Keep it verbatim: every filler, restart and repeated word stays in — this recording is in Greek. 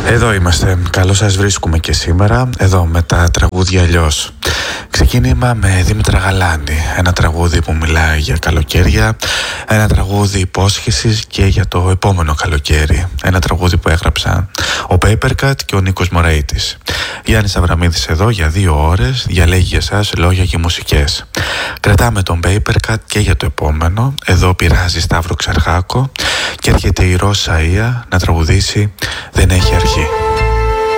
Εδώ είμαστε. Καλώς σας βρίσκουμε και σήμερα, εδώ με τα τραγούδια αλλιώς. Ξεκίνημα με Δήμητρα Γαλάνη, ένα τραγούδι που μιλάει για καλοκαίρια, ένα τραγούδι υπόσχεσης και για το επόμενο καλοκαίρι, ένα τραγούδι που έγραψαν ο Papercut και ο Νίκος Μωραΐτης. Γιάννης Αβραμίδης εδώ για δύο ώρες, διαλέγει για εσάς λόγια και μουσικές. Κρατάμε τον Papercut και για το επόμενο, εδώ πειράζει Σταύρο Ξαρχάκο και έρχεται η Ρώσα Ία να τραγουδήσει «Δεν έχει αρχή».